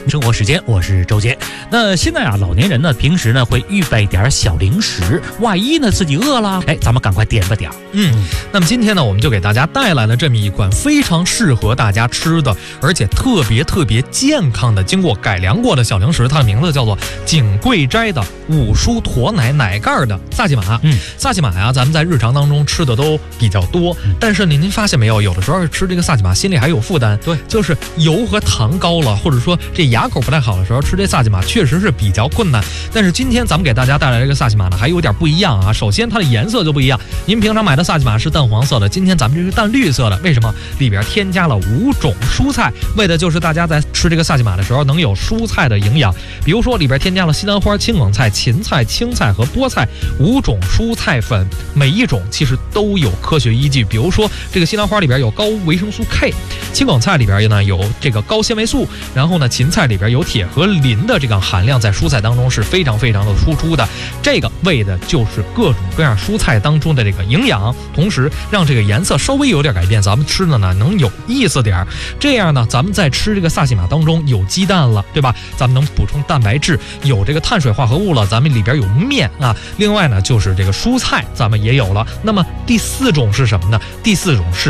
生活时间，我是周杰。那现在啊，老年人呢，平时呢会预备点小零食，万一呢自己饿了，咱们赶快点吧点。 那么今天呢，我们就给大家带来了这么一款非常适合大家吃的，而且特别健康的，经过改良过的小零食。它的名字叫做景贵斋的五蔬驼奶奶盖的萨琪玛。萨琪玛呀，咱们在日常当中吃的都比较多，但是您发现没有，有的时候吃这个萨琪玛心里还有负担。 对， 就是油和糖高了，或者说这牙口不太好的时候，吃这萨琪玛确实是比较困难。但是今天咱们给大家带来这个萨琪玛呢，还有点不一样啊。首先它的颜色就不一样，您平常买的萨琪玛是淡黄色的，今天咱们这是淡绿色的。为什么？里边添加了5种蔬菜，为的就是大家在吃这个萨琪玛的时候能有蔬菜的营养。比如说里边添加了西兰花、青梗菜、芹菜、青菜和菠菜5种蔬菜粉，每一种其实都有科学依据。比如说这个西兰花里边有高维生素 K， 青梗菜里边呢有这个高纤维素，然后呢芹菜里边有铁和磷的这个含量，在蔬菜当中是非常的突出的。这个为的就是各种各样蔬菜当中的这个营养，同时让这个颜色稍微有点改变，咱们吃的呢能有意思点。这样呢，咱们在吃这个萨琪玛当中有鸡蛋了，对吧？咱们能补充蛋白质，有这个碳水化合物了，咱们里边有面啊。另外呢，就是这个蔬菜咱们也有了。那么第4种是什么呢？第4种是